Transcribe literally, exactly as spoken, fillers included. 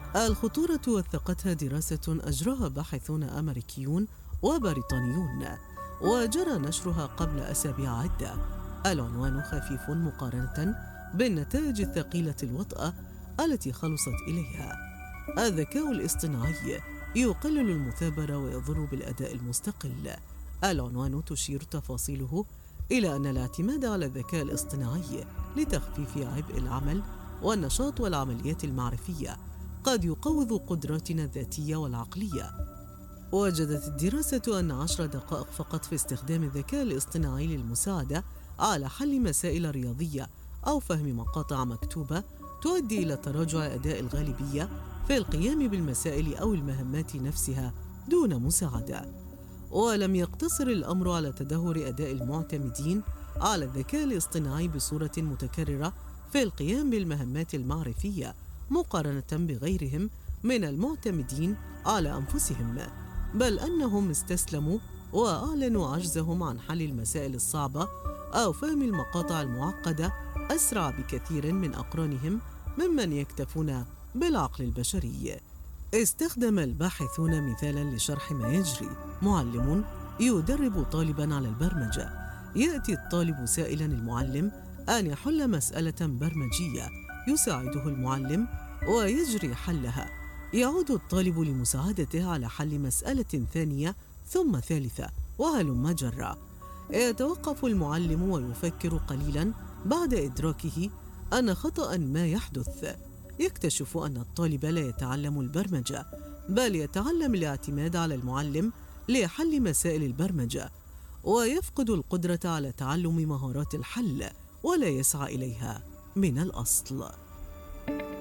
الخطورة وثقتها دراسة أجراها باحثون أمريكيون وبريطانيون، وجرى نشرها قبل أسابيع عدة. العنوان خفيف مقارنة بالنتائج الثقيلة الوطأة التي خلصت إليها. الذكاء الاصطناعي يقلل المثابرة ويضر بالأداء المستقل. العنوان تشير تفاصيله إلى أن الاعتماد على الذكاء الاصطناعي لتخفيف عبء العمل والنشاط والعمليات المعرفية قد يقوض قدراتنا الذاتية والعقلية. وجدت الدراسة أن عشر دقائق فقط في استخدام الذكاء الاصطناعي للمساعدة على حل مسائل رياضية أو فهم مقاطع مكتوبة تؤدي إلى تراجع أداء الغالبية في القيام بالمسائل أو المهمات نفسها دون مساعدة. ولم يقتصر الأمر على تدهور أداء المعتمدين على الذكاء الاصطناعي بصورة متكررة في القيام بالمهمات المعرفية مقارنة بغيرهم من المعتمدين على أنفسهم، بل أنهم استسلموا وأعلنوا عجزهم عن حل المسائل الصعبة أو فهم المقاطع المعقدة أسرع بكثير من أقرانهم ممن يكتفون بالعقل البشري. استخدم الباحثون مثالا لشرح ما يجري. معلم يدرب طالبا على البرمجة. يأتي الطالب سائلا المعلم أن يحل مسألة برمجية، يساعده المعلم ويجري حلها. يعود الطالب لمساعدته على حل مسألة ثانية ثم ثالثة وهلم جرا. يتوقف المعلم ويفكر قليلا بعد إدراكه أن خطأ ما يحدث. يكتشف أن الطالب لا يتعلم البرمجة، بل يتعلم الاعتماد على المعلم لحل مسائل البرمجة، ويفقد القدرة على تعلم مهارات الحل ولا يسعى إليها من الأصل.